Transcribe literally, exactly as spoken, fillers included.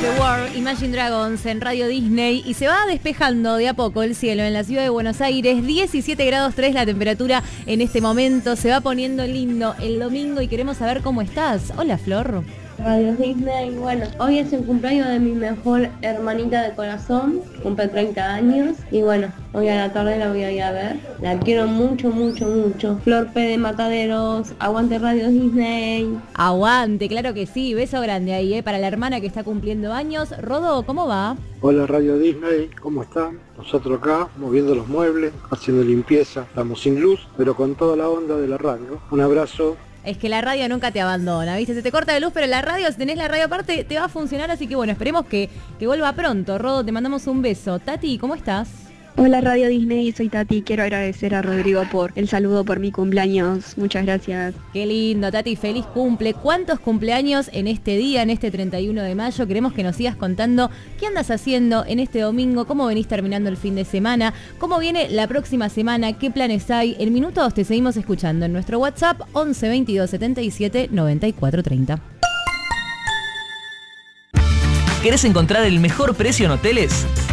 The War, Imagine Dragons en Radio Disney, y se va despejando de a poco el cielo en la ciudad de Buenos Aires. Diecisiete grados tres la temperatura en este momento, se va poniendo lindo el domingo y queremos saber cómo estás. Hola, Flor. Radio Disney, bueno, hoy es el cumpleaños de mi mejor hermanita de corazón, cumple treinta años, y bueno, hoy a la tarde la voy a ir a ver, la quiero mucho, mucho, mucho. Flor P de Mataderos, aguante Radio Disney. Aguante, claro que sí, beso grande ahí, ¿eh? Para la hermana que está cumpliendo años. Rodo, ¿cómo va? Hola Radio Disney, ¿cómo están? Nosotros acá, moviendo los muebles, haciendo limpieza, estamos sin luz, pero con toda la onda de la radio. Un abrazo. Es que la radio nunca te abandona, ¿viste? Se te corta la luz, pero la radio, si tenés la radio aparte, te va a funcionar, así que bueno, esperemos que, que vuelva pronto. Rodo, te mandamos un beso. Tati, ¿cómo estás? Hola Radio Disney, soy Tati, quiero agradecer a Rodrigo por el saludo por mi cumpleaños, muchas gracias. Qué lindo, Tati, feliz cumple. ¿Cuántos cumpleaños en este día, en este treinta y uno de mayo? Queremos que nos sigas contando qué andas haciendo en este domingo, cómo venís terminando el fin de semana, cómo viene la próxima semana, qué planes hay. En minutos te seguimos escuchando en nuestro WhatsApp once veintidós setenta y siete noventa y cuatro treinta. ¿Querés encontrar el mejor precio en hoteles?